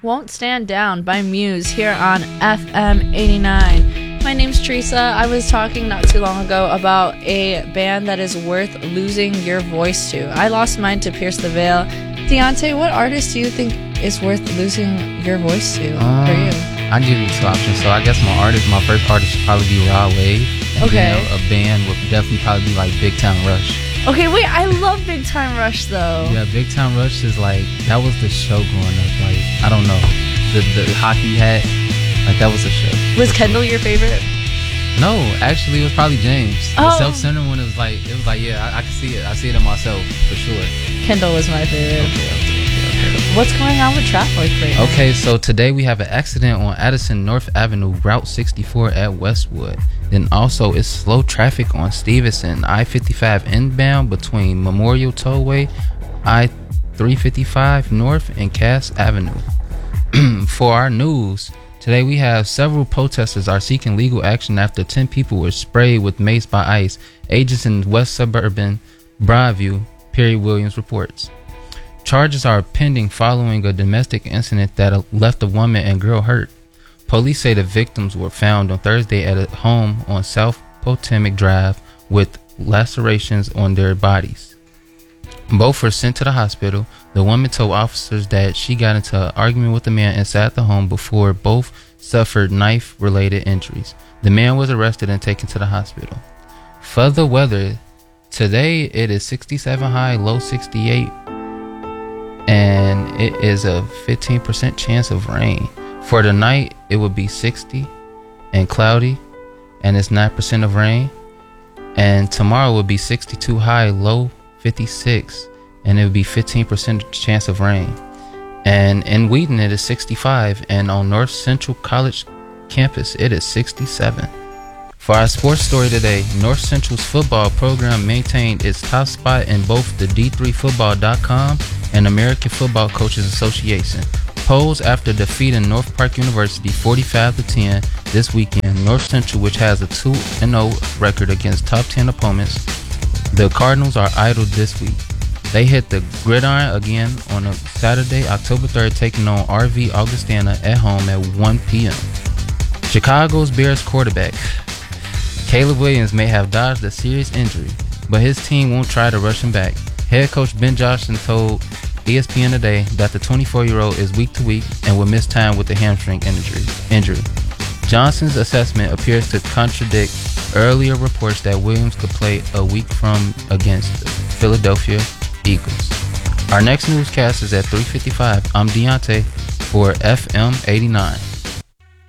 Won't Stand Down by Muse here on FM 89. My name's Teresa. I was talking not too long ago about a band that is worth losing your voice to. I lost mine to Pierce the Veil. Deontay, what artist do you think is worth losing your voice to for you? I'll give you two options. So I guess my first artist should probably be Rod Wave. Okay. A band would definitely probably be like Big Time Rush. Okay, wait, I love Big Time Rush though. Yeah, Big Time Rush is like, that was the show growing up. Like, I don't know, the hockey hat, like that was a show. Was Kendall your favorite? No, actually it was probably James. Oh. The self-centered one was like, yeah, I can see it. I see it in myself for sure. Kendall was my favorite. Okay. What's going on with traffic right now? Okay, so today we have an accident on Addison North Avenue, Route 64 at Westwood. Then also it's slow traffic on Stevenson, I-55 inbound between Memorial Tollway, I-355 North, and Cass Avenue. For our news, today we have several protesters are seeking legal action after 10 people were sprayed with mace by ICE. Agents in West Suburban Broadview, Perry Williams reports. Charges are pending following a domestic incident that left a woman and girl hurt. Police say the victims were found on Thursday at a home on South Potomac Drive with lacerations on their bodies. Both were sent to the hospital. The woman told officers that she got into an argument with the man inside the home before both suffered knife-related injuries. The man was arrested and taken to the hospital. Further weather. Today it is 67 high, low 68. And it is a 15% chance of rain. For the night, it would be 60 and cloudy, and it's 9% of rain. And tomorrow will be 62 high, low 56, and it would be 15% chance of rain. And in Wheaton, it is 65, and on North Central College campus, it is 67. For our sports story today, North Central's football program maintained its top spot in both the D3Football.com and American Football Coaches Association polls after defeating North Park University 45-10 this weekend. North Central, which has a 2-0 record against top 10 opponents, the Cardinals are idle this week. They hit the gridiron again on a Saturday, October 3rd, taking on RV Augustana at home at 1 p.m. Chicago's Bears quarterback Caleb Williams may have dodged a serious injury, but his team won't try to rush him back. Head coach Ben Johnson told ESPN today that the 24-year-old is week to week and will miss time with the hamstring injury. Johnson's assessment appears to contradict earlier reports that Williams could play a week from against the Philadelphia Eagles. Our next newscast is at 3:55. I'm Deontay for FM 89.